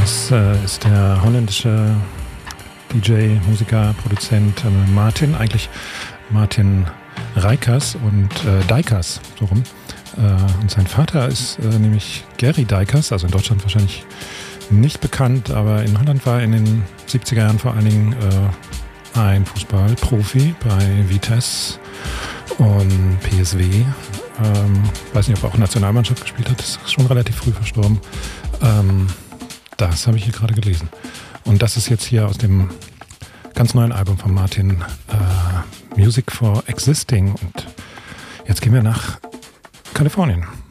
Das ist der holländische DJ, Musiker, Produzent Martin, eigentlich Martin Reikers und Dijkers, so rum. Und sein Vater ist nämlich Gary Dijkers, also in Deutschland wahrscheinlich nicht bekannt, aber in Holland war er in den 70er Jahren vor allen Dingen ein Fußballprofi bei Vitesse und PSW. Weiß nicht, ob er auch Nationalmannschaft gespielt hat, ist schon relativ früh verstorben. Das habe ich hier gerade gelesen. Und das ist jetzt hier aus dem ganz neuen Album von Martin, Music for Existing. Und jetzt gehen wir nach Kalifornien.